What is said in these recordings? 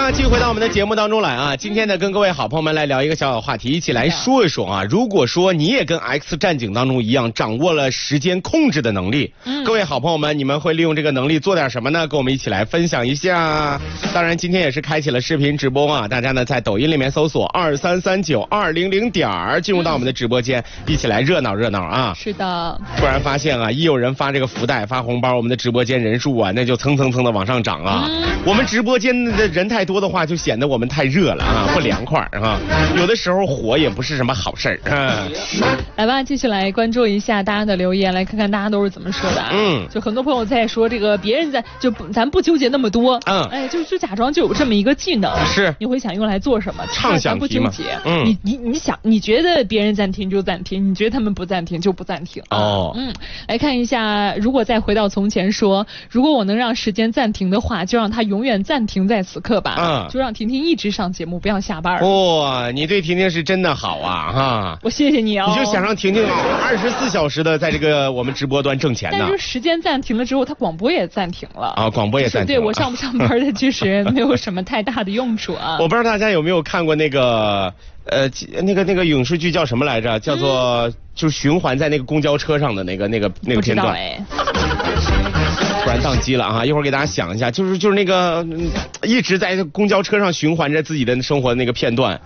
那继续回到我们的节目当中来啊，今天呢跟各位好朋友们来聊一个小话题，一起来说一说啊。如果说你也跟 X 战警当中一样，掌握了时间控制的能力，各位好朋友们，你们会利用这个能力做点什么呢？跟我们一起来分享一下。当然今天也是开启了视频直播啊，大家呢在抖音里面搜索2339-200点进入到我们的直播间，一起来热闹热闹啊。 是的。 突然发现啊，一有人发这个福袋发红包，我们的直播间人数啊那就蹭蹭蹭的往上涨啊。我们直播间的人太多的话，就显得我们太热了啊，不凉快啊。有的时候火也不是什么好事儿啊。 来吧，继续来关注一下大家的留言，来看看大家都是怎么说的啊。就很多朋友在说这个别人在就咱不纠结那么多，就假装就有这么一个技能， 是你会想用来做什么？ 畅想题嘛。 你想，你觉得别人暂停就暂停，你觉得他们不暂停就不暂停。来看一下，如果再回到从前说，如果我能让时间暂停的话，就让它永远暂停在此刻吧。就让婷婷一直上节目，不要下班。 哇，你对婷婷是真的好啊哈！ 我谢谢你哦。 你就想让婷婷24小时的在这个我们直播端挣钱呢。 但是时间暂停了之后，它广播也暂停了啊，广播也暂停了。 对我上不上班的其实没有什么太大的用处啊。 我不知道大家有没有看过那个那个影视剧叫什么来着？叫做就是循环在那个公交车上的那个片段。突然宕机了啊！一会儿给大家想一下，就是那个一直在公交车上循环着自己的生活的那个片段。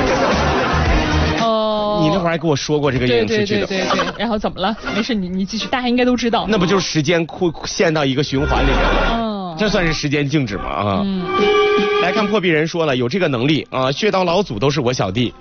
你那会儿还跟我说过这个影视剧的。 对，然后怎么了？没事，你继续，大家应该都知道。 那不就是时间陷到一个循环里面了？这算是时间静止吗？啊！来看破壁人说了，有这个能力啊，血道老祖都是我小弟。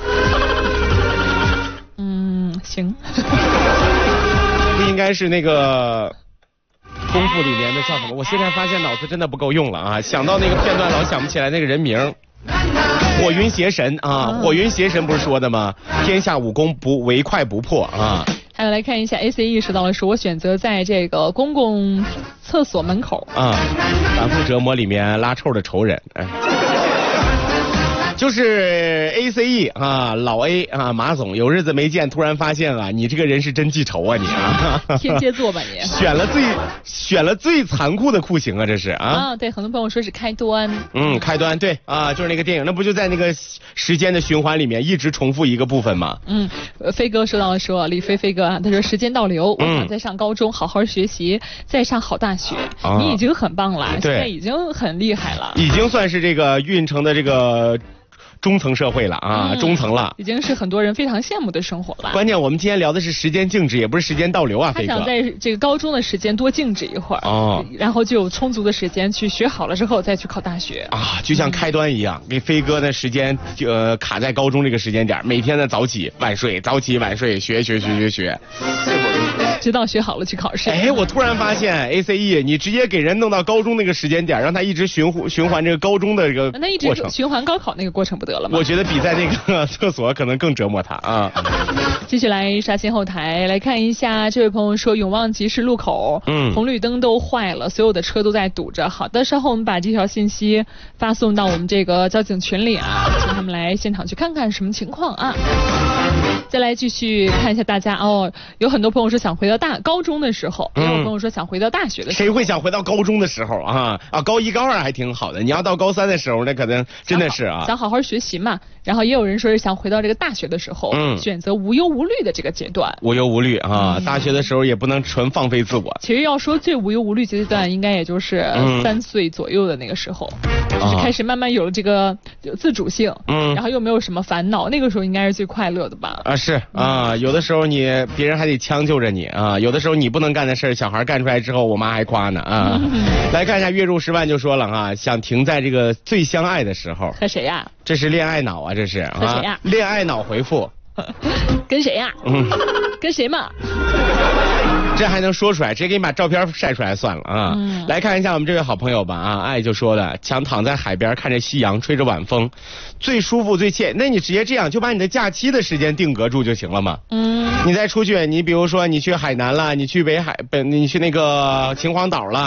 行。 不应该是那个功夫里面的叫什么？我现在发现脑子真的不够用了啊！想到那个片段老想不起来那个人名。火云邪神啊，火云邪神不是说的吗？天下武功不唯快不破啊。 还有来看一下 ACE 说到了，说我选择在这个公共厕所门口啊，反复折磨里面拉臭的仇人。就是 ACE 啊，老 A 啊，马总有日子没见，突然发现啊，你这个人是真记仇啊你啊！ 天蝎座吧你？ 选了最残酷的酷刑啊，这是啊！ 对，很多朋友说是开端。 开端对啊，就是那个电影，那不就在那个时间的循环里面一直重复一个部分吗？ 飞哥说到了说李飞哥啊，他说时间倒流，我想再上高中好好学习，再上好大学。你已经很棒了，现在已经很厉害了， 已经算是这个运城的这个中层社会了啊，中层了， 已经是很多人非常羡慕的生活了。 关键我们今天聊的是时间静止，也不是时间倒流啊。 他想在这个高中的时间多静止一会儿，然后就有充足的时间去学好了之后再去考大学啊，就像开端一样，给飞哥的时间卡在高中这个时间点，每天的早起晚睡，早起晚睡，学。 直到学好了去考试。 我突然发现 ACE 你直接给人弄到高中那个时间点，让他一直循环这个高中的这个过程， 那一直循环高考那个过程不得了吗？ 我觉得比在那个厕所可能更折磨他啊。 继续来刷新后台来看一下，这位朋友说永旺集市路口红绿灯都坏了，所有的车都在堵着。好的，稍后我们把这条信息发送到我们这个交警群里啊，请他们来现场去看看什么情况啊。再来继续看一下大家有很多朋友说想回到高中的时候，也有朋友说想回到大学的时候。 谁会想回到高中的时候啊？高一高二还挺好的，你要到高三的时候，那可能真的是想好好学习嘛。然后也有人说是想回到这个大学的时候，选择无忧无虑的这个阶段。 无忧无虑啊，大学的时候也不能纯放飞自我。 其实要说最无忧无虑阶段，应该也就是3岁左右的那个时候，就是开始慢慢有了这个自主性，然后又没有什么烦恼，那个时候应该是最快乐的吧？ 是啊，有的时候别人还得将就着你啊，有的时候你不能干的事小孩干出来之后，我妈还夸呢啊。来看一下月入10万就说了啊，想停在这个最相爱的时候。 和谁呀？ 这是恋爱脑啊，这是啊。 和谁呀？ 恋爱脑回复。 跟谁呀？跟谁嘛？ 这还能说出来？直接给你把照片晒出来算了啊！来看一下我们这位好朋友吧啊，爱就说了，想躺在海边看着夕阳，吹着晚风，最舒服最惬。那你直接这样就把你的假期的时间定格住就行了嘛。你再出去，你比如说你去海南了，你去你去那个秦皇岛了。